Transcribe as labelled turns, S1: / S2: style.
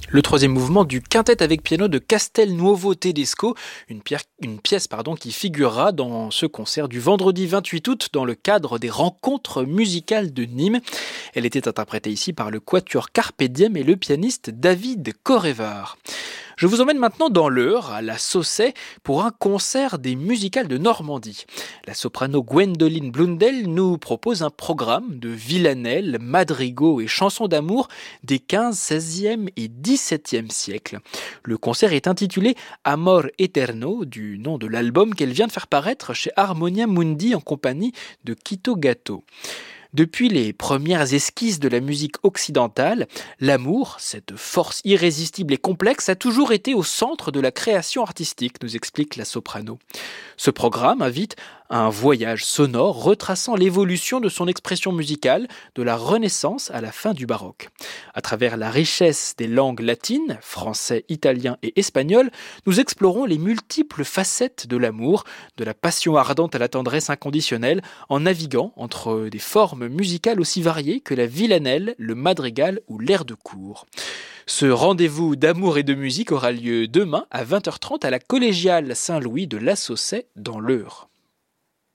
S1: Le troisième mouvement du quintet avec piano de Castelnuovo Tedesco, une pièce qui figurera dans ce concert du vendredi 28 août dans le cadre des rencontres musicales de Nîmes. Elle était interprétée ici par le quatuor Carpe Diem et le pianiste David Corrévar. Je vous emmène maintenant dans l'Eure, à la Sausset, pour un concert des musicales de Normandie. La soprano Gwendoline Blundell nous propose un programme de villanelles, madrigaux et chansons d'amour des 15, 16e et 17e siècles. Le concert est intitulé Amor Eterno, du nom de l'album qu'elle vient de faire paraître chez Harmonia Mundi en compagnie de Quito Gatto. Depuis les premières esquisses de la musique occidentale, l'amour, cette force irrésistible et complexe, a toujours été au centre de la création artistique, nous explique la soprano. Ce programme invite à un voyage sonore retraçant l'évolution de son expression musicale de la Renaissance à la fin du baroque. À travers la richesse des langues latines, français, italien et espagnol, nous explorons les multiples facettes de l'amour, de la passion ardente à la tendresse inconditionnelle, en naviguant entre des formes musicales aussi variées que la villanelle, le madrigal ou l'air de cour. Ce rendez-vous d'amour et de musique aura lieu demain à 20h30 à la collégiale Saint-Louis de La Sausset dans l'Eure.